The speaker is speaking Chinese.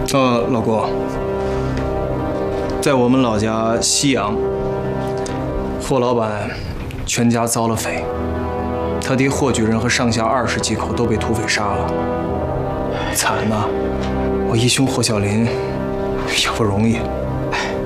老郭，在我们老家西阳，霍老板全家遭了匪，他爹霍举人和上下20几口都被土匪杀了，惨呐！我义兄霍小林也不容易。